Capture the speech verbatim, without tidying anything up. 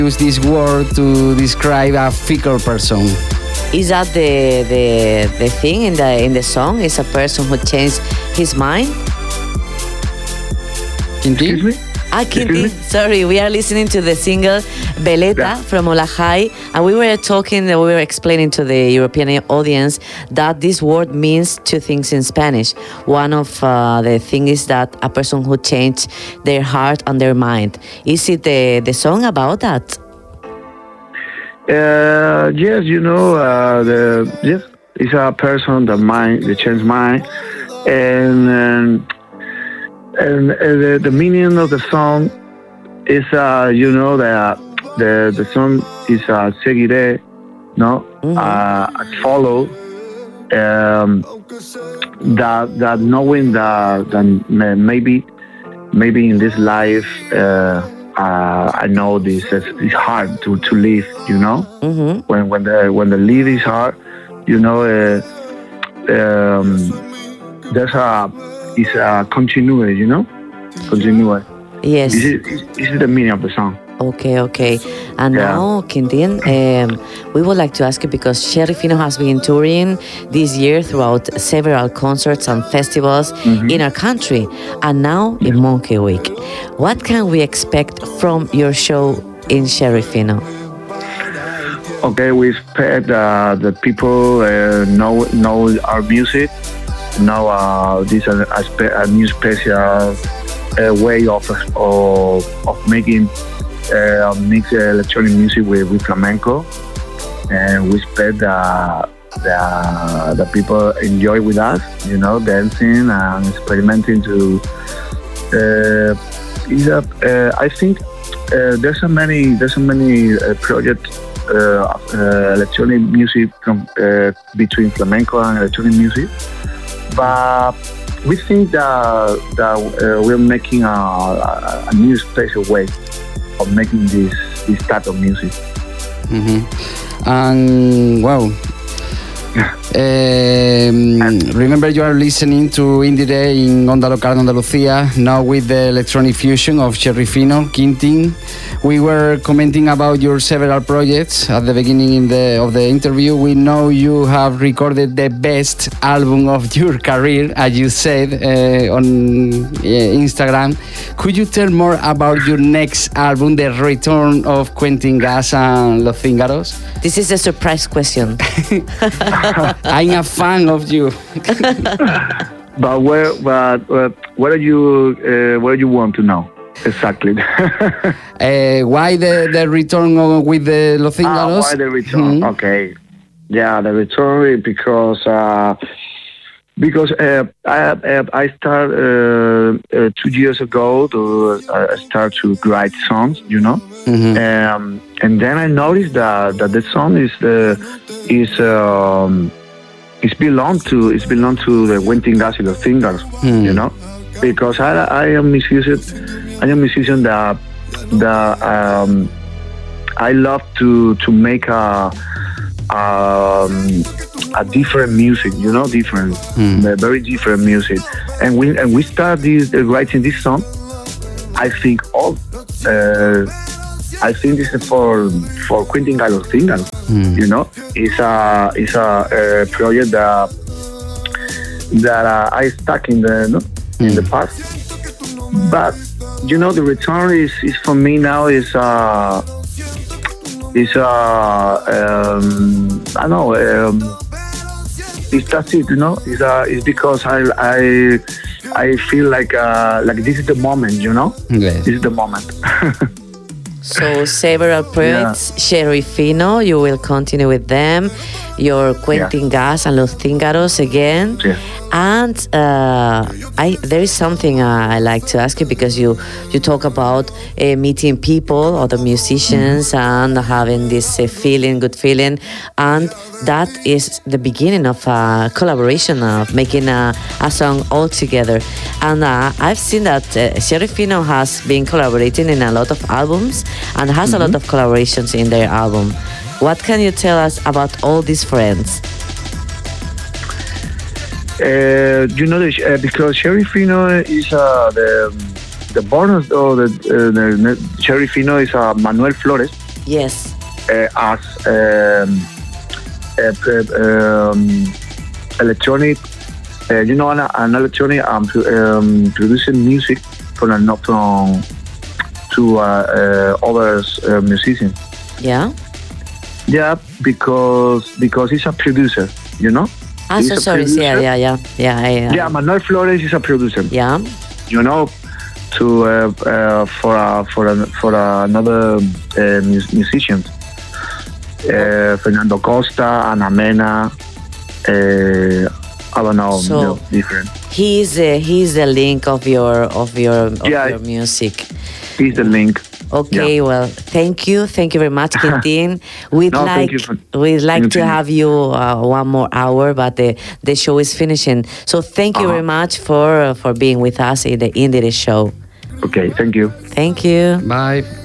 use this word to describe a fickle person. Is that the the the thing in the in the song? Is a person who changed his mind? Indeed. Excuse me? Ah, Quintin, sorry, we are listening to the single Veleta Yeah. from Olajai, and we were talking, we were explaining to the European audience that this word means two things in Spanish. One of uh, the things is that a person who changed their heart and their mind. Is it the, the song about that? Uh, yes, you know, uh, the yes, it's a person that mind, the change mind, and um, and uh, the, the meaning of the song is, uh, you know, that the the song is uh, seguiré, no, Mhm. uh, I follow, um, that that knowing that that may- maybe maybe in this life. Uh, Uh, I know this is it's hard to, to live, you know. Mm-hmm. When when the when the live is hard, you know. Uh, um, there's a it's a continuity, you know, continuity. Yes. This is, this is the meaning of the song. Okay, okay. And Yeah. now, Quintin, um, we would like to ask you, because Sherry Fino has been touring this year throughout several concerts and festivals in our country, and now in Monkey Week. What can we expect from your show in Sherry Fino? Okay, we expect uh, the people uh, know know our music, know uh, this a, a, spe- a new special uh, way of of, of making uh, mix electronic music with, with flamenco, and we expect that the, the people enjoy with us, you know, dancing and experimenting to. Uh, is a, uh, I think uh, there's so many there's so many uh, projects. Uh, uh, electronic music from, uh, between flamenco and electronic music, but we think that that uh, we're making a, a, a new special way of making this this type of music. Mm-hmm. And wow. Um, remember, you are listening to Indie Day in Onda Local Andalucía, now with the electronic fusion of Sherry Fino, Quintin. We were commenting about your several projects at the beginning in the, of the interview. We know you have recorded the best album of your career, as you said uh, on uh, Instagram. Could you tell more about your next album, The Return of Quentin Gas and Los Cíngaros? This is a surprise question. I'm a fan of you. But where, but uh, what do you, uh, what do you want to know exactly? uh, why the, the return of, with the Los Ah, Cíngaros? why the return? Mhm. Okay, yeah, the return is because uh, because uh, I uh, I started uh, uh, two years ago to uh, start to write songs, you know. Mhm. Um, and then I noticed that, that the song is uh, is um, it's belong to it's belong to the Quentin Gas y Los Cíngaros, Hmm. you know, because I I am musician I am musician that that um, I love to to make a um, a different music, you know, different, Hmm. uh, very different music, and we and we start this uh, writing this song. I think all. Uh, I think this is for for Quentin Gas y Los Cíngaros. Mm. You know, it's a it's a, uh project that that uh, I stuck in the no, in Mm. the past. But you know, the return is, is for me now is uh is uh um I know um it's that's it. You know, it's uh it's because I I I feel like uh like this is the moment. You know, Yes. this is the moment. So several projects, Sherry Fino, you will continue with them. Your Quentin Gas and Los Cíngaros again. Yeah. And uh, I there is something uh, I like to ask you, because you you talk about uh, meeting people, other musicians, and having this uh, feeling, good feeling, and that is the beginning of a collaboration, of making a, a song all together. And uh, I've seen that uh, Sherry Fino has been collaborating in a lot of albums and has a lot of collaborations in their album. What can you tell us about all these friends? Uh, you know, the, uh, because Sherry Fino is uh, the the bonus or the, uh, the Sherry Fino is uh, Manuel Flores. Yes. uh, as um, uh, um, electronic. Uh, you know, an, an electronic. I'm um, producing music from an from to uh, uh, other uh, musicians. Yeah. Yeah, because because he's a producer. You know. Ah, He's so a sorry. producer. Yeah, yeah, yeah, yeah. I, uh, Yeah, Manuel Flores is a producer. Yeah. You know, to uh, uh, for uh, for a, for another uh, mus- musicians. Uh, Fernando Costa, Ana Mena. Uh, I don't know, So- you know, different. He's uh, he's the link of your of your of Yeah. your music. He's the link. Okay, Yeah. well, thank you, thank you very much, Quintin. We'd No, like thank you for- we'd like to thank you. have you uh, one more hour, but the the show is finishing. So thank you Uh-huh. very much for uh, for being with us in the Indie show. Okay, thank you. Thank you. Bye.